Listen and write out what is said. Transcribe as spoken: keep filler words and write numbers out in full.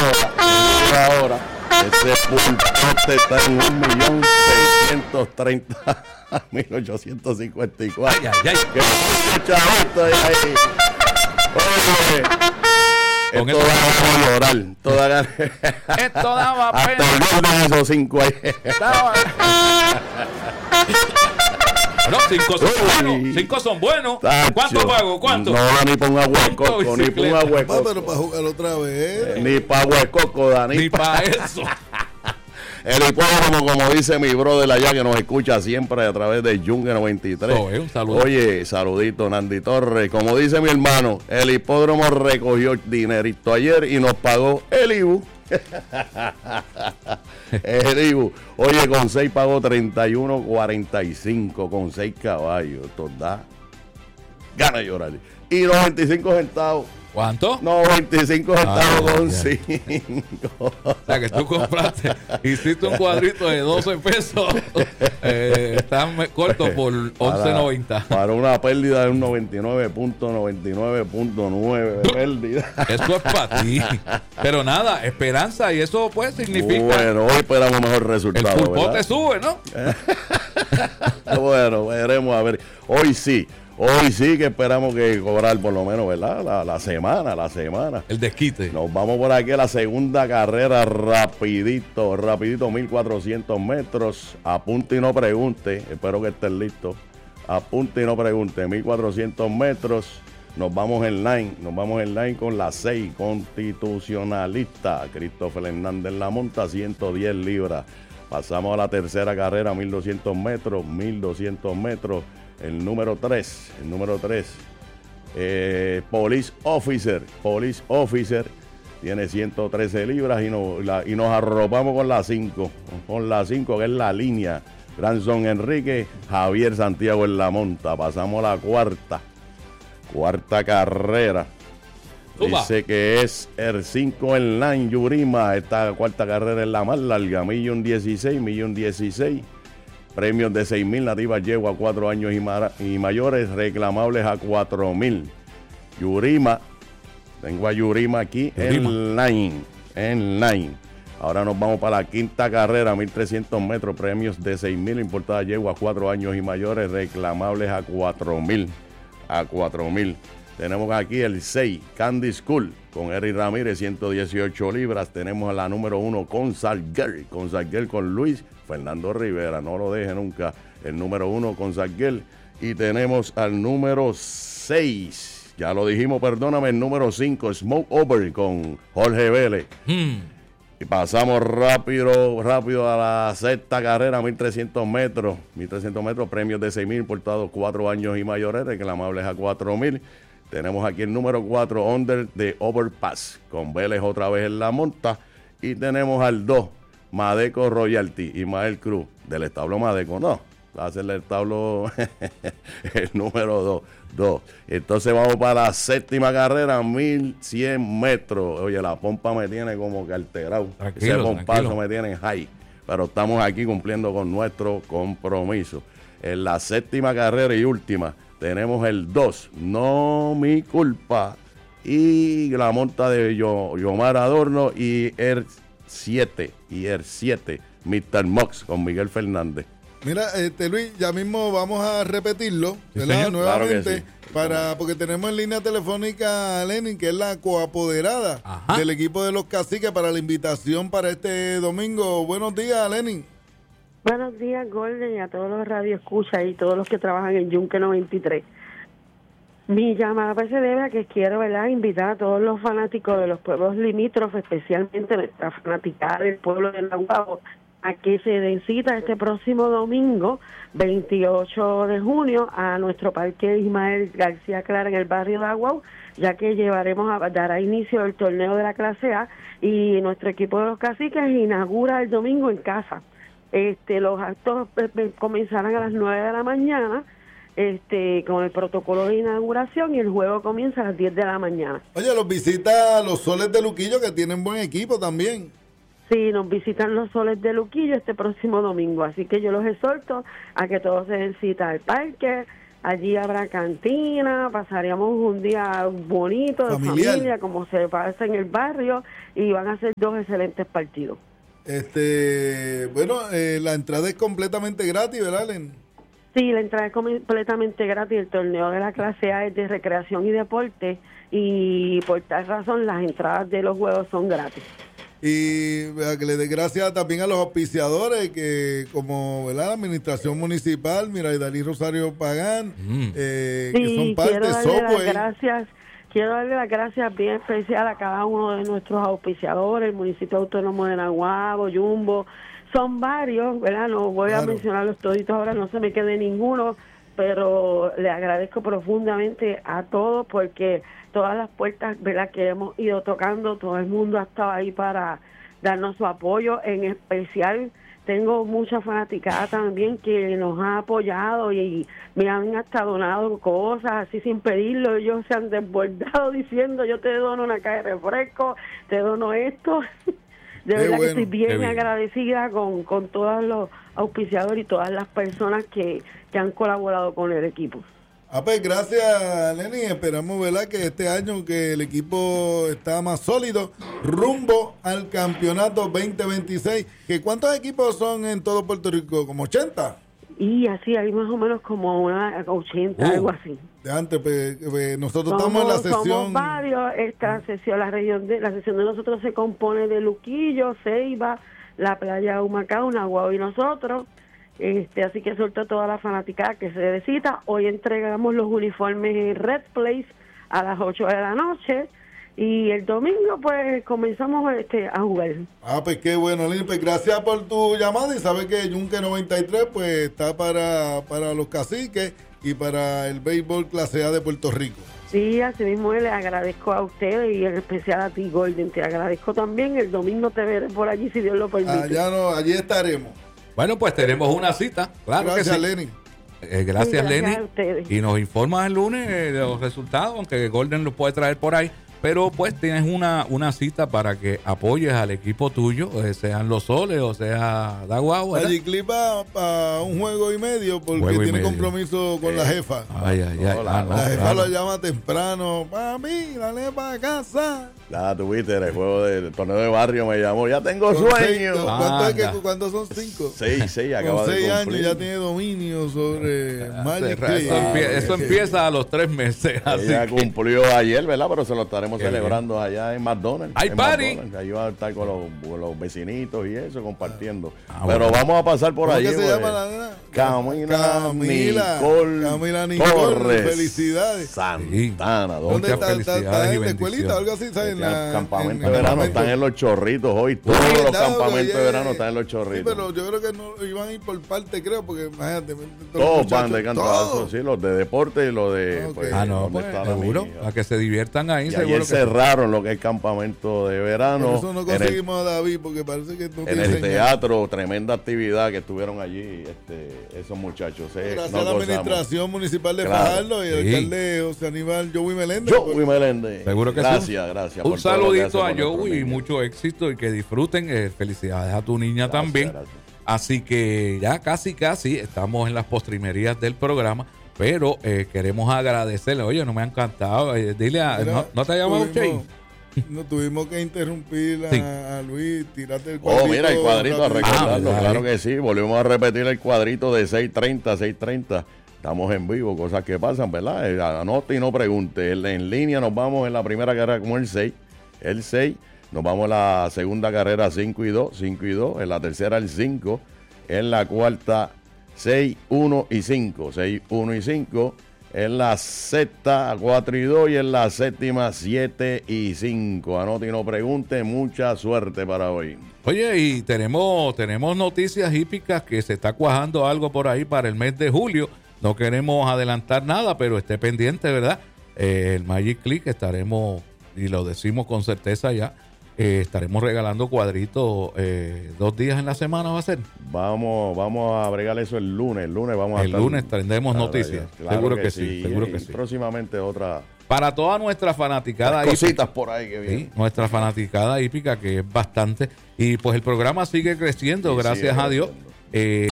ahora, ahora, ese pulpote está en un millón seiscientos treinta mil ochocientos cincuenta y cuatro. Ay, ay, ay. Que chavito ahí, ahí. Oye, Con esto eso- da ganas de llorar. Toda ganas. Esto daba Hasta pena. el gordo de esos cinco ahí. Daba- No, cinco son Uy. buenos. Cinco son buenos. Tacho. ¿Cuánto pago? ¿Cuánto? No, ni pongo agua de Punto coco, ni pongo bicicleta. agua de Va, pero coco. para jugar otra vez. Ni para agua de coco, Dani. Ni para eso. El hipódromo, como dice mi brother allá, que nos escucha siempre a través de Yungue noventa y tres. Oh, eh, un saludo. Oye, saludito, Nandi Torres. Como dice mi hermano, el hipódromo recogió dinerito ayer y nos pagó el I B U. El I B U. Oye, con seis pagó treinta y uno cuarenta y cinco con seis caballos. Esto da gana de llorar. Y noventa y cinco centavos. ¿Cuánto? noventa y cinco centavos Ah, con ya. cinco. O sea, que tú compraste, hiciste un cuadrito de doce pesos. Eh, están me- cortos por once noventa. Para una pérdida de un noventa y nueve punto noventa y nueve punto nueve de pérdida. Eso es para ti. Pero nada, esperanza, y eso pues significa Bueno, hoy esperamos mejor el resultado. pulpote ¿verdad? sube, ¿no? Bueno, veremos a ver. Hoy sí, hoy sí que esperamos que cobrar por lo menos, ¿verdad? La, la semana, la semana. El desquite. Nos vamos por aquí a la segunda carrera, rapidito, rapidito, mil cuatrocientos metros. Apunte y no pregunte, espero que estén listos. Apunte y no pregunte, mil cuatrocientos metros. Nos vamos en line, nos vamos en line con la seis constitucionalista. Christopher Hernández la monta, ciento diez libras. Pasamos a la tercera carrera, mil doscientos metros, mil doscientos metros. El número tres, el número tres. Eh, Police Officer, Police Officer tiene ciento trece libras y, no, la, y nos arropamos con la cinco, con la cinco que es la línea. Granson Enrique, Javier Santiago en la monta. Pasamos a la cuarta, cuarta carrera. Zumba. Dice que es el cinco en line Yurima. Esta cuarta carrera es la más larga, millón dieciséis, millón dieciséis. Premios de seis mil, nativas yegua a cuatro años y, ma- y mayores, reclamables a cuatro mil. Yurima, tengo a Yurima aquí Yurima. en line, en line. Ahora nos vamos para la quinta carrera, mil trescientos metros, premios de seis mil, importada yegua a cuatro años y mayores, reclamables a cuatro mil. A cuatro mil. Tenemos aquí el seis, Candy School, con Eric Ramírez, ciento dieciocho libras. Tenemos a la número uno, con Salguer, con Salguer con Luis Fernando Rivera, no lo deje nunca, el número uno con Salguer. Y tenemos al número seis, ya lo dijimos, perdóname, el número cinco, Smoke Over con Jorge Vélez. Hmm. Y pasamos rápido, rápido a la sexta carrera, mil trescientos metros. mil trescientos metros, premios de seis mil, importados cuatro años y mayores, reclamables a cuatro mil. Tenemos aquí el número cuatro, Under the Overpass, con Vélez otra vez en la monta. Y tenemos al dos, Madeco Royalty, Ismael Cruz, del establo Madeco, no, va a ser el establo, el número dos. Dos. Entonces vamos para la séptima carrera, mil cien metros. Oye, la pompa me tiene como que alterado. Tranquilo, Ese pompazo tranquilo. me tiene en high. Pero estamos aquí cumpliendo con nuestro compromiso. En la séptima carrera y última, tenemos el dos, No Mi Culpa. Y la monta de Yo- Yomar Adorno y el siete. Y el siete, mister Mox con Miguel Fernández. Mira, este Luis, ya mismo vamos a repetirlo, Sí, ¿verdad? señor. Nuevamente, Claro que sí. para, porque tenemos en línea telefónica a Lenin, que es la coapoderada Ajá. del equipo de los caciques para la invitación para este domingo. Buenos días, Lenin. Buenos días, Golden, y a todos los radioescuchas y todos los que trabajan en Yunque noventa y tres. Mi llamada pues se debe a que quiero, ¿verdad?, invitar a todos los fanáticos de los pueblos limítrofes, especialmente nuestra fanaticada del pueblo de Nahuatl, a que se den cita este próximo domingo, veintiocho de junio, a nuestro parque Ismael García Clara en el barrio de Aguau, ya que llevaremos a dar a inicio el torneo de la clase A y nuestro equipo de los caciques inaugura el domingo en casa. Este, los actos eh, eh, comenzarán a las nueve de la mañana, este, con el protocolo de inauguración, y el juego comienza a las diez de la mañana. Oye, los visita los Soles de Luquillo, que tienen buen equipo también. Sí, nos visitan los Soles de Luquillo este próximo domingo, así que yo los exhorto a que todos se den cita al parque, Allí habrá cantina, pasaríamos un día bonito de Familiar. familia, como se pasa en el barrio, y van a ser dos excelentes partidos. Este, bueno, eh, la entrada es completamente gratis, ¿verdad, Len? Sí, la entrada es completamente gratis. El torneo de la clase A es de recreación y deporte, y por tal razón las entradas de los juegos son gratis. Y ¿verdad? Que le dé gracias también a los auspiciadores que, como ¿verdad? La administración municipal, mira, y Dalí Rosario Pagán, Mm. eh, Sí, que son parte quiero de darle las Subway. gracias, quiero darle las gracias bien especial a cada uno de nuestros auspiciadores, el municipio autónomo de Naguabo, Jumbo, son varios, ¿verdad? No voy Claro. a mencionarlos toditos ahora, no se me quede ninguno, pero le agradezco profundamente a todos porque todas las puertas, ¿verdad?, que hemos ido tocando, todo el mundo ha estado ahí para darnos su apoyo. En especial tengo mucha fanaticada también que nos ha apoyado y me han hasta donado cosas así sin pedirlo. Ellos se han desbordado diciendo: yo te dono una caja de refresco, te dono esto. De Qué verdad bueno, que estoy bien, qué bien. agradecida con, con todos los auspiciadores y todas las personas que, que han colaborado con el equipo. Ah, pues gracias, Lenny. Esperamos, ¿verdad?, que este año que el equipo está más sólido, rumbo al campeonato veinte veintiséis. ¿Que ¿Cuántos equipos son en todo Puerto Rico? ¿Como ochenta? Y así hay más o menos como una ochenta, Uh. algo así. De antes, pues, pues, nosotros Somos, estamos en la somos sesión. varios. Esta sesión, la región de la sesión de nosotros se compone de Luquillo, Ceiba, la playa Humacao, Naguabo y nosotros. Este, así que suelto toda la fanaticada que se necesita. Hoy entregamos los uniformes en Red Place a las ocho de la noche y el domingo pues comenzamos este, a jugar. Ah, pues qué bueno, Lenny. Pues gracias por tu llamada y sabes que Yunque noventa y tres pues está para, para los caciques y para el béisbol clase A de Puerto Rico. Sí, así mismo le agradezco a ustedes y en especial a ti, Golden. Te agradezco también. El domingo te veré por allí si Dios lo permite. Allá no, allí estaremos. Bueno, pues tenemos una cita, claro Gracias, que sí. Lenny. Eh, gracias, Sí, gracias Lenny. a ustedes. Y nos informas el lunes eh, de los resultados, aunque Golden los puede traer por ahí. Pero pues tienes una, una cita para que apoyes al equipo tuyo, eh, sean los Soles o sea Daguao, ¿verdad? Allí clipa para un juego y medio porque Juego y tiene medio. compromiso con la jefa. Ay, ay, ay. Hola, Ah, no, La jefa claro. lo llama temprano. Mami, dale para casa. Ya tuviste el juego de- del torneo de barrio, me llamó. Ya tengo Con seis- sueño. no, ¿cuánto es que- Anda. ¿Cuántos son cinco? Seis, seis, acaba Con de seis años cumplir. ya tiene dominio sobre Magic Eso, Click. empie- eso empieza a los tres meses. Así Ella que- cumplió ayer, ¿verdad? Pero se lo estaremos Qué celebrando allá en McDonald's. ¡Ay, en party! McDonald's. Ahí va a estar con los, con los vecinitos y eso, compartiendo. Ah, Pero bueno. vamos a pasar por ¿Cómo allí. que se pues. llama la nena? Camila, Camila. Nicole Camila Nicole, Torres. Felicidades. Santana. ¿Dónde Muchas está? ¿Está, está felicidades y en la escuelita o algo así? ¿Sabes? En la- El campamento en- de en verano campamento. están en los chorritos hoy. Todos Sí, los verdad, campamentos porque de ya- verano están en los Sí, chorritos. pero yo creo que no iban a ir por parte, creo, porque imagínate. Todos van de cantazo, cantazo, sí, los de deporte y los de. Ok. Pues, Ah, no, donde pues está la seguro. mía. A que se diviertan ahí, Y seguro ayer que sí. cerraron lo que es campamento de verano. Por eso no en el, conseguimos a David, porque parece que no en tiene el señal. teatro, tremenda actividad que estuvieron allí este, esos muchachos. eh, Gracias no a la gozamos. administración municipal de Claro. Fajardo y el Sí. alcalde José Aníbal Joey Meléndez. Yo, por- Luis Meléndez. Seguro que sí. gracias, gracias. Un por todo lo que hace saludito a por nuestros Joey y niños. mucho éxito y que disfruten. eh, felicidades a tu niña Gracias, también. gracias. Así que ya casi, casi estamos en las postrimerías del programa. Pero eh, queremos agradecerle. Oye, no me ha encantado. eh, dile a. Mira, ¿no, no te ha llamado tuvimos- Che? No tuvimos que interrumpir a, Sí. a Luis, tirarte el cuadrito. Oh, mira, el cuadrito, a rapidito. recordarlo, Ah, claro ¿verdad? que sí. Volvemos a repetir el cuadrito de seis treinta, seis treinta. Estamos en vivo, cosas que pasan, ¿verdad? Eh, Anote y no pregunte. En, en línea nos vamos en la primera carrera como el seis. El seis. Nos vamos a la segunda carrera cinco y dos, cinco y dos. En la tercera el cinco. En la cuarta seis, uno y cinco. seis, uno y cinco. En la sexta cuatro y dos. Y en la séptima siete y cinco. Anote y no pregunte. Mucha suerte para hoy. Oye, y tenemos, tenemos noticias hípicas que se está cuajando algo por ahí para el mes de julio. No queremos adelantar nada, pero esté pendiente, ¿verdad? Eh, el Magic Click estaremos, y lo decimos con certeza ya, eh, estaremos regalando cuadritos eh, dos días en la semana, ¿va a ser? Vamos, vamos a bregar eso el lunes. El lunes vamos a El estar- lunes tendremos Claro, noticias. claro Seguro que sí, seguro y que sí. Próximamente otra Para toda nuestra fanaticada hípica, cositas por ahí que sí, vienen. nuestra fanaticada hípica, que es bastante, y pues el programa sigue creciendo, Sí, gracias sigue a Dios. creciendo. Eh,